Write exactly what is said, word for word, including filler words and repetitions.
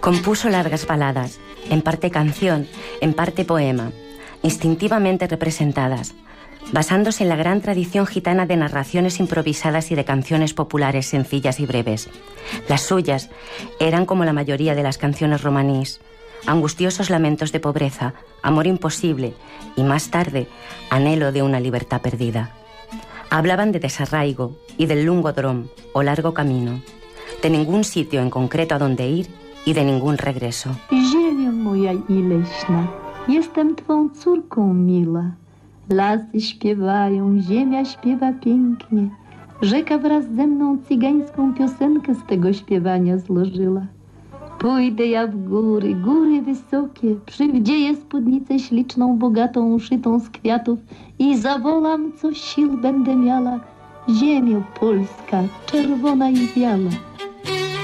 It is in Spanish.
Compuso largas baladas, en parte canción, en parte poema, instintivamente representadas, basándose en la gran tradición gitana de narraciones improvisadas y de canciones populares sencillas y breves. Las suyas eran como la mayoría de las canciones romanís, angustiosos lamentos de pobreza, amor imposible y, más tarde, anhelo de una libertad perdida. Hablaban de desarraigo y del lungo drom, o largo camino, de ningún sitio en concreto a donde ir i de ningún regreso. Ziemio moja i leśna, jestem twą córką mila. Lasy śpiewają, ziemia śpiewa pięknie. Rzeka wraz ze mną cygańską piosenkę z tego śpiewania złożyła. Pójdę ja w góry, góry wysokie, przywdzieję spódnicę śliczną, bogatą, uszytą z kwiatów i zawołam, co sił będę miała. Ziemio Polska, czerwona i biała.